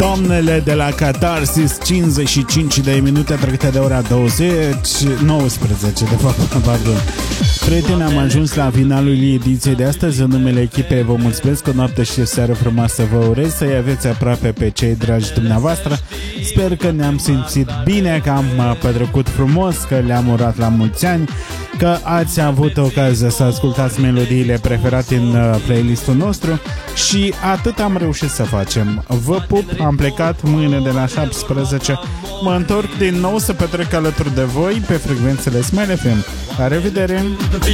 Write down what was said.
Doamnele de la Catarsis, 55 de minute trecute de ora 19 de fapt, pardon. Prieteni, am ajuns la finalul ediției de astăzi. În numele echipei vă mulțumesc, o noapte și o seară frumoasă vă urez, să-i aveți aproape pe cei dragi dumneavoastră. Sper că ne-am simțit bine, că am petrecut frumos, că le-am urat la mulți ani, că ați avut ocazia să ascultați melodiile preferate în playlistul nostru și atât am reușit să facem. Vă pup, am plecat mâine de la 17. Mă întorc din nou să petrec alături de voi pe frecvențele Smile FM. La revedere!